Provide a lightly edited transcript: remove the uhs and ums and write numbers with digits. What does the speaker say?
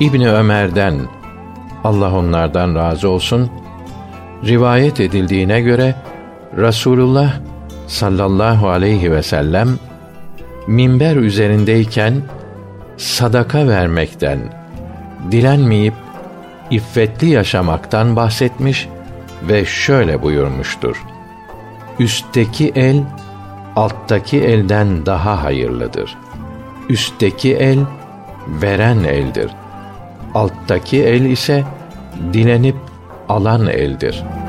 İbni Ömer'den, Allah onlardan razı olsun, rivayet edildiğine göre Rasulullah sallallahu aleyhi ve sellem minber üzerindeyken sadaka vermekten, dilenmeyip iffetli yaşamaktan bahsetmiş ve şöyle buyurmuştur: Üstteki el alttaki elden daha hayırlıdır. Üstteki el veren eldir. Alttaki el ise dilenip alan eldir.